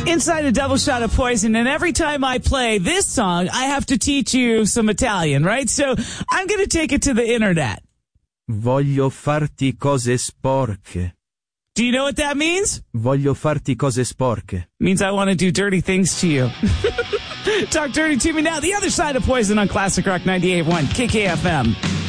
Inside a Double Shot of Poison, and every time I play this song, I have to teach you some Italian, right? So I'm going to take it to the internet. Voglio farti cose sporche. Do you know what that means? Voglio farti cose sporche. Means I want to do dirty things to you. Talk dirty to me now. The Other Side of Poison on Classic Rock 98.1 KKFM.